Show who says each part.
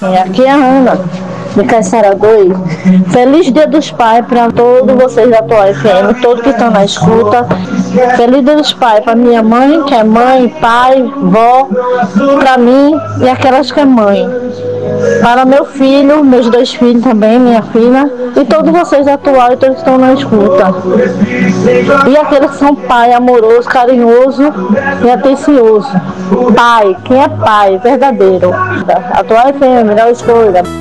Speaker 1: Aqui é a Ana, de Caixara 2. Feliz Dia dos Pais para todos vocês da Atual FM, todos que estão na escuta. Feliz Dia dos Pais para minha mãe, que é mãe, pai, vó, para mim e aquelas que é mãe. Para meu filho, meus dois filhos também, minha filha, e todos vocês da Atual e todos que estão na escuta. E aqueles que são pai amoroso, carinhoso e atencioso. Pai, quem é pai, verdadeiro. Atual FM, melhor escolha.